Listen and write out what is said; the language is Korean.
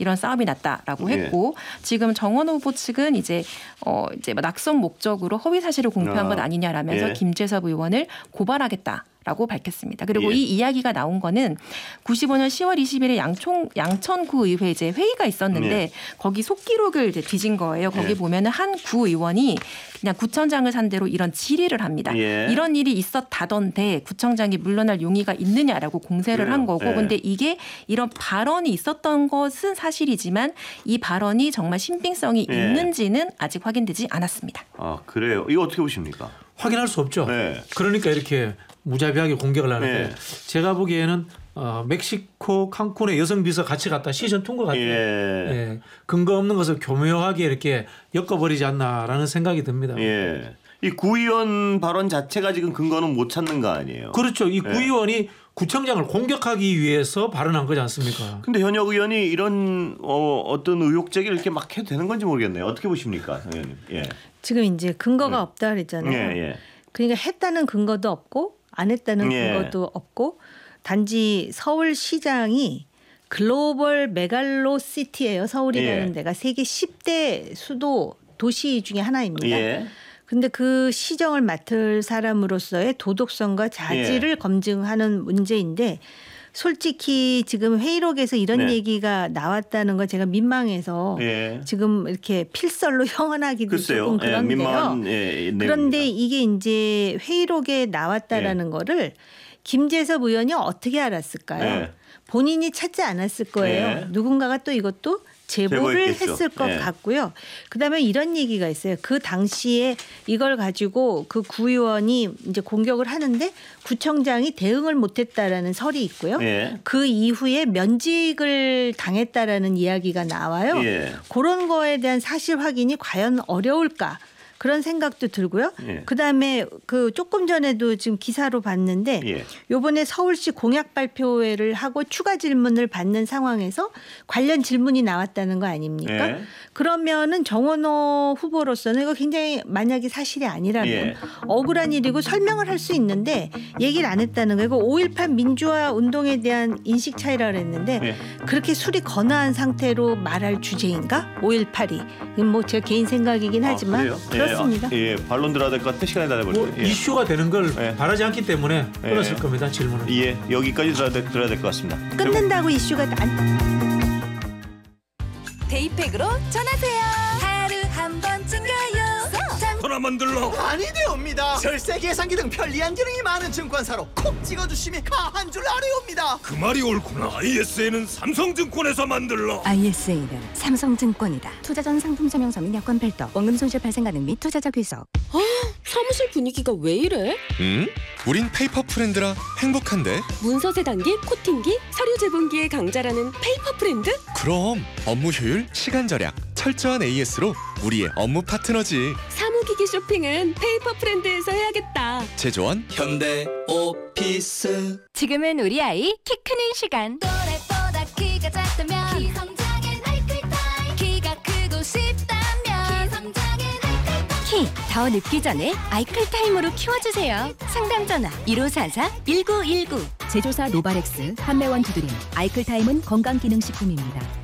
이런 싸움이 났다라고 했고 지금 정원호 후보 측은 이제 낙선 목적으로 허위 사실을 공표한 것 아니냐라면서 김재섭 의원을 고발하겠다라고 밝혔습니다. 그리고 이 이야기가 나온 거는 95년 10월 20일에 양천구 의회 이제 회의가 있었는데 거기 속기록을 이제 뒤진 거예요. 거기 보면은 한 구의원이 그냥 구청장을 상대로 이런 질의를 합니다. 이런 일이 있었다던데 구청장이 물러날 용의가 있느냐라고 공세를 한 거고 근데 이게 이런 발언이 있었던 것은 사실이지만 이 발언이 정말 신빙성이 있는지는 아직 확인되지 않았습니다. 아 그래요? 이거 어떻게 보십니까? 확인할 수 없죠. 그러니까 이렇게 무자비하게 공격을 하는데 제가 보기에는 멕시코 칸쿤에 여성 비서 같이 갔다 시즌 툰 것 같아요. 근거 없는 것을 교묘하게 이렇게 엮어버리지 않나라는 생각이 듭니다. 이 구의원 발언 자체가 지금 근거는 못 찾는 거 아니에요? 그렇죠. 이 구의원이 구청장을 공격하기 위해서 발언한 거지 않습니까? 근데 현역 의원이 이런 어떤 의혹 제기를 이렇게 막 해도 되는 건지 모르겠네요. 어떻게 보십니까, 의원님? 지금 이제 근거가 없다 그랬잖아요. 그러니까 했다는 근거도 없고 안 했다는 근거도 없고 단지 서울시장이 글로벌 메갈로시티예요. 서울이라는 데가 세계 10대 수도 도시 중에 하나입니다. 근데 그 시정을 맡을 사람으로서의 도덕성과 자질을 검증하는 문제인데 솔직히 지금 회의록에서 이런 얘기가 나왔다는 거 제가 민망해서 지금 이렇게 필설로 형언하기도 조금 그런데요. 그런데 이게 이제 회의록에 나왔다라는 거를 김재섭 의원이 어떻게 알았을까요? 본인이 찾지 않았을 거예요. 누군가가 또 이것도 제보를 했을 것 같고요. 그다음에 이런 얘기가 있어요. 그 당시에 이걸 가지고 그 구의원이 이제 공격을 하는데 구청장이 대응을 못했다라는 설이 있고요. 그 이후에 면직을 당했다라는 이야기가 나와요. 그런 거에 대한 사실 확인이 과연 어려울까? 그런 생각도 들고요. 그다음에 그 조금 전에도 지금 기사로 봤는데 이번에 서울시 공약 발표회를 하고 추가 질문을 받는 상황에서 관련 질문이 나왔다는 거 아닙니까? 그러면은 정원호 후보로서는 이거 굉장히 만약에 사실이 아니라면 억울한 일이고 설명을 할 수 있는데 얘기를 안 했다는 거예요. 5.18 민주화 운동에 대한 인식 차이라 그랬는데 그렇게 술이 건아한 상태로 말할 주제인가? 5.18이. 뭐 제 개인 생각이긴 하지만 그렇습니다. 반론 들어야 될 것 같아. 시간이 다 돼버렸어요. 이슈가 되는 걸 바라지 않기 때문에 끊었을 겁니다. 질문을. 여기까지 들어야 될 것 같습니다. 끊는다고 이슈가 데이팩으로 전하세요. 하루 한 번 챙겨요. 전화 만들러 많이 되옵니다. 절세 계산기 등 편리한 기능이 많은 증권사로 콕 찍어주시면 가한 줄 알아옵니다. 그 말이 옳구나. ISA는 삼성증권에서 만들러. ISA는 삼성증권이다. 투자 전 상품 설명서 및 여건 별도, 원금 손실 발생 가능 및 투자자 귀속. 사무실 분위기가 왜 이래? 우린 페이퍼 프렌드라 행복한데. 문서 세단기, 코팅기, 서류 제본기의 강자라는 페이퍼 프렌드? 그럼 업무 효율, 시간 절약, 철저한 AS로 우리의 업무 파트너지. 사무기기 쇼핑은 페이퍼 프렌드에서 해야겠다. 제조원 현대 오피스. 지금은 우리 아이 키 크는 시간. 또래보다 키가 작다면 키성장엔 아이클타임. 키가 크고 싶다면 키성장엔 아이클타임. 키 더 늙기 전에 아이클타임으로 키워주세요. 상담 전화 1544-1919. 제조사 노바렉스, 판매원 두드림, 아이클타임은 건강기능식품입니다.